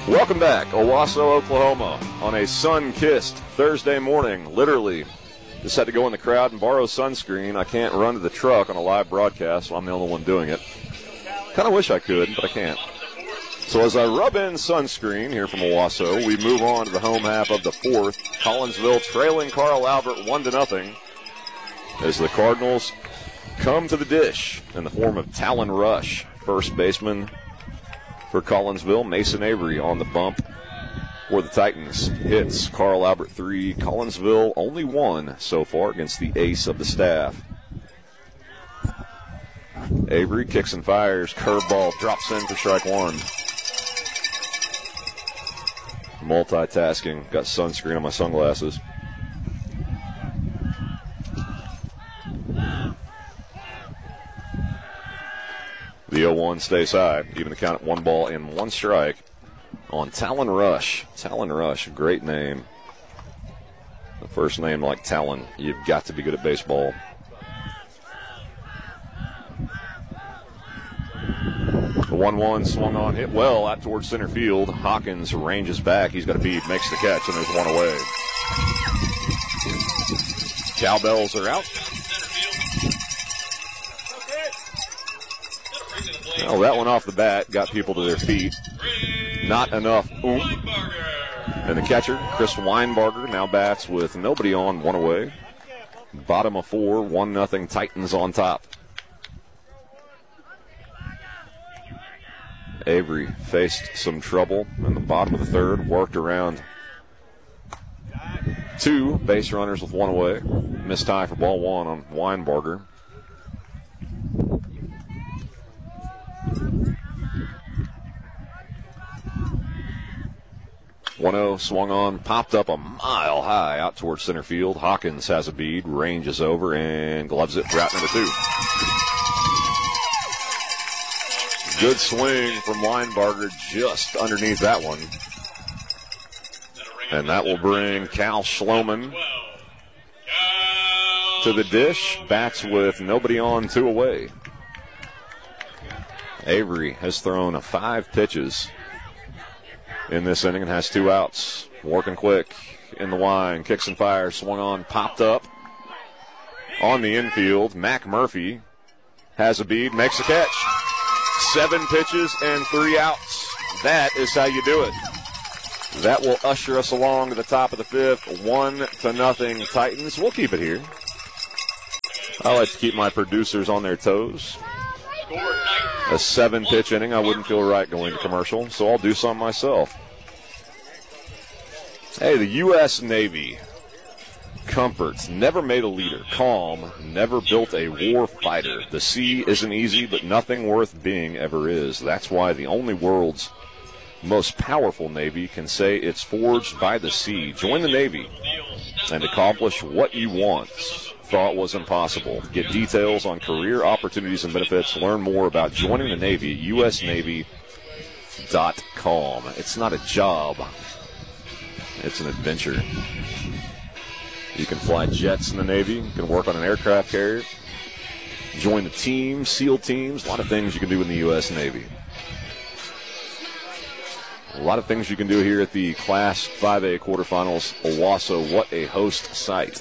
Welcome back, Owasso, Oklahoma, on a sun-kissed Thursday morning. Literally, just had to go in the crowd and borrow sunscreen. I can't run to the truck on a live broadcast, so I'm the only one doing it. Kind of wish I could, but I can't. So as I rub in sunscreen here from Owasso, we move on to the home half of the fourth. Collinsville trailing Carl Albert 1-0 as the Cardinals come to the dish in the form of Talon Rush, first baseman for Collinsville. Mason Avery on the bump for the Titans. Hits Carl Albert 3. Collinsville only 1 so far against the ace of the staff. Avery kicks and fires. Curveball drops in for strike one. Multitasking. Got sunscreen on my sunglasses. The 0-1 stays high. Even the count at 1 ball and 1 strike on Talon Rush. Talon Rush, great name. The first name like Talon, you've got to be good at baseball. The 1-1 swung on, hit well out towards center field. Hawkins ranges back. He's got a beat, makes the catch, and there's one away. Cowbells are out. Well, that one off the bat got people to their feet. Not enough oomph. And the catcher, Chris Weinbarger, now bats with nobody on, 1 away. Bottom of 4, 1-0 Titans on top. Avery faced some trouble in the bottom of the third, worked around 2 base runners with 1 away. Missed tie for ball 1 on Weinbarger. .0 swung on, popped up a mile high out towards center field. Hawkins has a bead, ranges over, and gloves it for out number 2. Good swing from Weinbarger just underneath that one. And that will bring Cal Schloman to the dish. Bats with nobody on, 2 away. Avery has thrown 5 pitches in this inning and has 2 outs. Working quick in the line, kicks and fires, swung on, popped up on the infield. Mac Murphy has a bead, makes a catch. 7 pitches and 3 outs. That is how you do it. That will usher us along to the top of the 5th. 1-0 Titans. We'll keep it here. I like to keep my producers on their toes. A 7-pitch inning, I wouldn't feel right going to commercial, so I'll do some myself. Hey, the U.S. Navy. Comfort, never made a leader. Calm, never built a war fighter. The sea isn't easy, but nothing worth being ever is. That's why the only world's most powerful Navy can say it's forged by the sea. Join the Navy and accomplish what you want. Thought was impossible. Get details on career opportunities and benefits. Learn more about joining the Navy at usnavy.com. It's not a job. It's an adventure. You can fly jets in the Navy. You can work on an aircraft carrier. Join the team, SEAL teams. A lot of things you can do in the U.S. Navy. A lot of things you can do here at the Class 5A quarterfinals. Owasso, what a host site.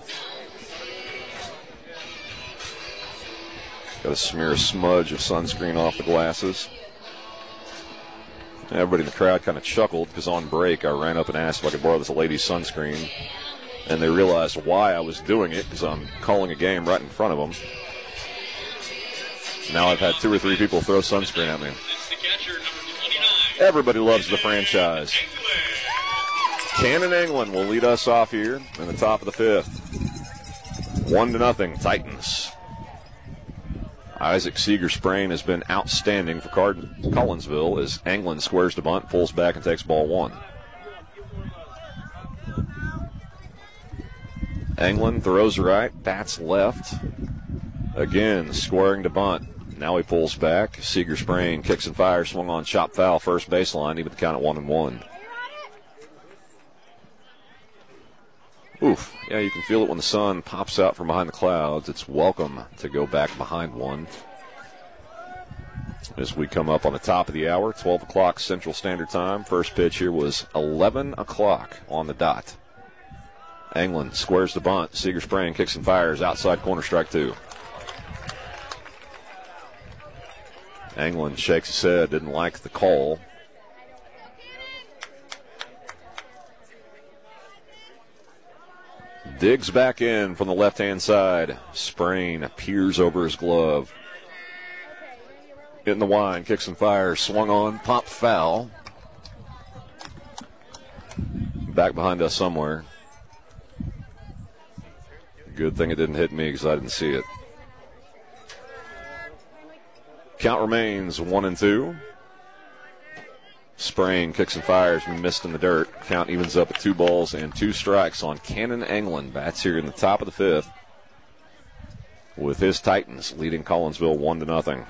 Got to smear a smudge of sunscreen off the glasses. Everybody in the crowd kind of chuckled because on break I ran up and asked if I could borrow this lady's sunscreen. And they realized why I was doing it because I'm calling a game right in front of them. Now I've had 2 or 3 people throw sunscreen at me. Everybody loves the franchise. Cannon England will lead us off here in the top of the 5th. 1-0 Titans. Isaac Seeger-Sprain has been outstanding for Collinsville as England squares to bunt, pulls back, and takes ball 1. England throws right, bats left. Again, squaring to bunt. Now he pulls back. Seeger-Sprain kicks and fires, swung on, chop foul, first baseline, even the count at 1-1. Oof. Yeah, you can feel it when the sun pops out from behind the clouds. It's welcome to go back behind one. As we come up on the top of the hour, 12 o'clock Central Standard Time. First pitch here was 11 o'clock on the dot. Englund squares the bunt. Seager spraying, kicks and fires. Outside corner, strike two. Englund shakes his head, didn't like the call. Digs back in from the left-hand side. Sprain peers over his glove. In the wind, kicks and fires. Swung on, popped foul. Back behind us somewhere. Good thing it didn't hit me because I didn't see it. Count remains 1-2. Sprain kicks and fires, missed in the dirt. Count evens up at 2 balls and 2 strikes on Cannon Englund. Bats here in the top of the 5th with his Titans leading Collinsville 1-0.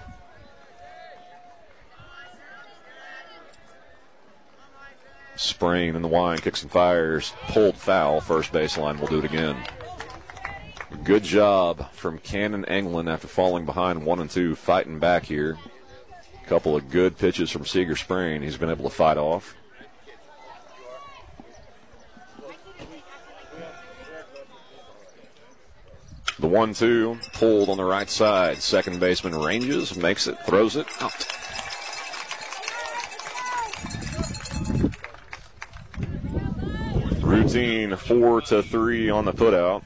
Sprain in the wind, kicks and fires, pulled foul. First baseline will do it again. Good job from Cannon Englund after falling behind 1-2, fighting back here. Couple of good pitches from Seager Sprain. He's been able to fight off. The 1-2 pulled on the right side. Second baseman ranges, makes it, throws it out. Routine 4-3 on the putout.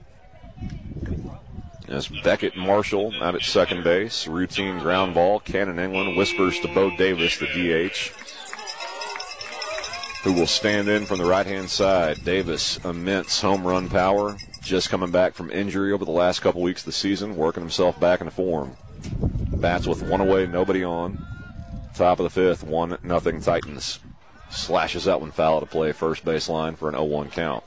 As Beckett Marshall out at second base. Routine ground ball. Cannon Englund whispers to Bo Davis, the DH, who will stand in from the right-hand side. Davis, immense home run power. Just coming back from injury over the last couple weeks of the season, working himself back into form. Bats with 1 away, nobody on. Top of the 5th, 1-0 Titans. Slashes that one foul to play first baseline for an 0-1 count.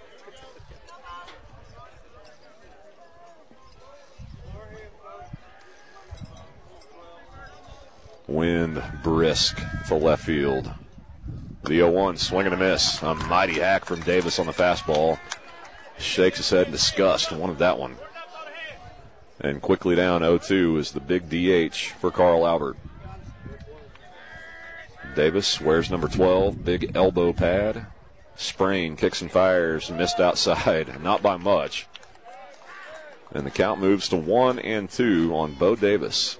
Wind brisk to left field. The 0-1 swing and a miss. A mighty hack from Davis on the fastball. Shakes his head in disgust. Wanted that one. And quickly down 0-2 is the big DH for Carl Albert. Davis wears number 12, big elbow pad. Sprain, kicks and fires, missed outside, not by much. And the count moves to 1-2 on Bo Davis.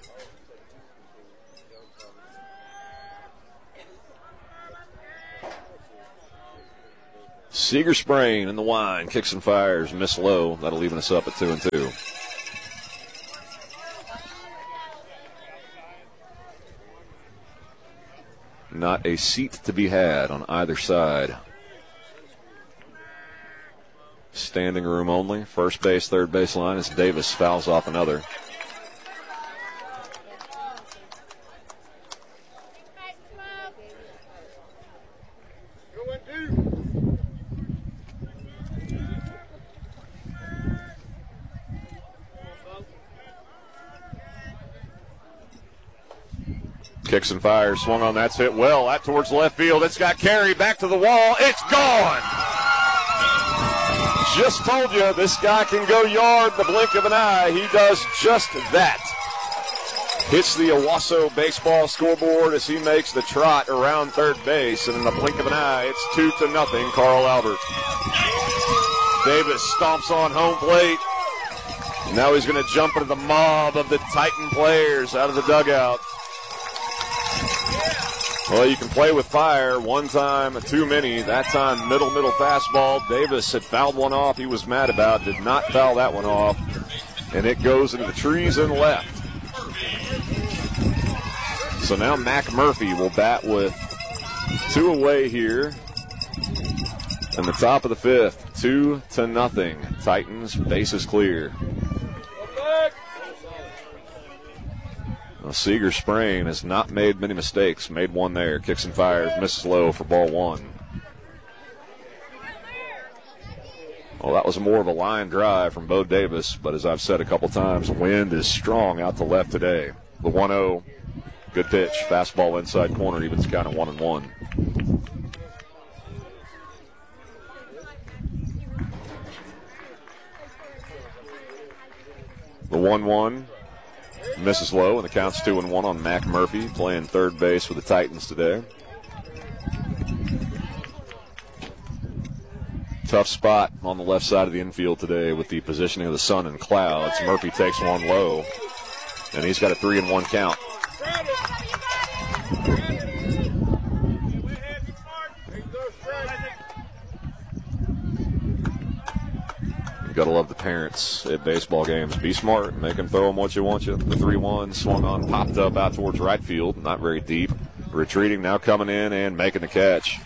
Seager Sprain in the wind, kicks and fires, miss low. That'll even us up at 2-2. Not a seat to be had on either side. Standing room only. First base, third base line as Davis fouls off another. Kicks and fires, swung on, that's hit well. That towards left field. It's got carried back to the wall. It's gone. Just told you this guy can go yard the blink of an eye. He does just that. Hits the Owasso baseball scoreboard as he makes the trot around third base. And in the blink of an eye, it's 2-0 Carl Albert. Davis stomps on home plate. Now he's going to jump into the mob of the Titan players out of the dugout. Well, you can play with fire. One time, too many. That time, middle fastball. Davis had fouled one off he was mad about. Did not foul that one off. And it goes into the trees and left. So now Mac Murphy will bat with 2 away here. In the top of the 5th, 2-0. Titans, bases clear. Well, Seager Sprain has not made many mistakes. Made one there. Kicks and fires. Misses low for ball 1. Well, that was more of a line drive from Bo Davis, but as I've said a couple times, wind is strong out to left today. The 1-0, good pitch. Fastball inside corner, evens count at 1-1. The 1-1. Misses low, and the count's 2-1 on Mac Murphy, playing third base for the Titans today. Tough spot on the left side of the infield today with the positioning of the sun and clouds. Murphy takes one low, and he's got a 3-1 count. Got to love the parents at baseball games. Be smart. Make them throw them what you want you. The 3-1 swung on, popped up out towards right field. Not very deep. Retreating, now coming in and making the catch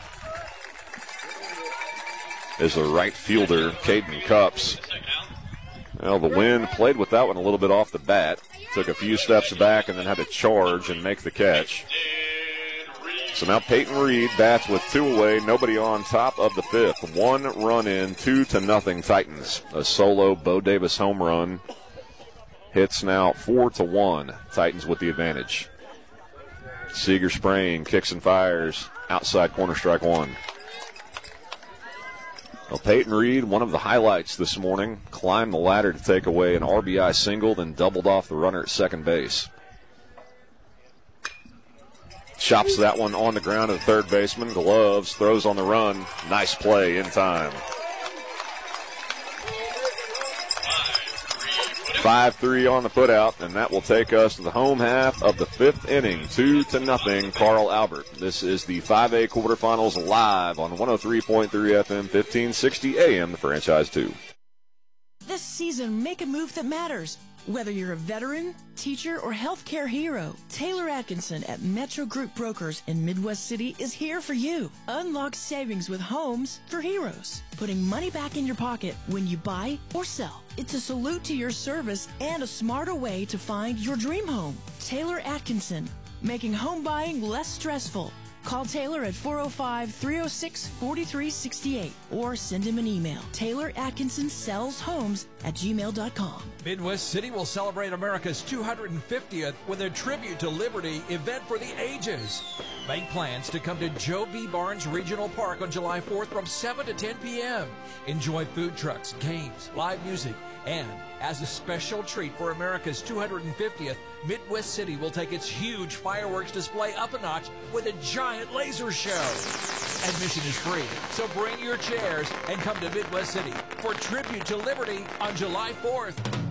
is the right fielder, Caden Cups. Well, the wind played with that one a little bit off the bat. Took a few steps back and then had to charge and make the catch. So now Peyton Reed bats with 2 away, nobody on, top of the 5th. 1 run in, 2-0 Titans. A solo Bo Davis home run. Hits now 4-1. Titans with the advantage. Seager spraying, kicks and fires. Outside corner, strike 1. Well, Peyton Reed, one of the highlights this morning, climbed the ladder to take away an RBI single, then doubled off the runner at second base. Chops that one on the ground to the third baseman. Gloves, throws on the run. Nice play in time. 5-3 on the putout, and that will take us to the home half of the 5th inning. 2-0, Carl Albert. This is the 5A quarterfinals live on 103.3 FM, 1560 AM, the Franchise 2. This season, make a move that matters. Whether you're a veteran, teacher, or healthcare hero, Taylor Atkinson at Metro Group Brokers in Midwest City is here for you. Unlock savings with homes for heroes, putting money back in your pocket when you buy or sell. It's a salute to your service and a smarter way to find your dream home. Taylor Atkinson, making home buying less stressful. Call Taylor at 405-306-4368 or send him an email. TaylorAtkinsonSellsHomes@gmail.com. Midwest City will celebrate America's 250th with a Tribute to Liberty event for the ages. Make plans to come to Joe B. Barnes Regional Park on July 4th from 7 to 10 p.m. Enjoy food trucks, games, live music, and as a special treat for America's 250th, Midwest City will take its huge fireworks display up a notch with a giant laser show. Admission is free, so bring your chairs and come to Midwest City for Tribute to Liberty on July 4th.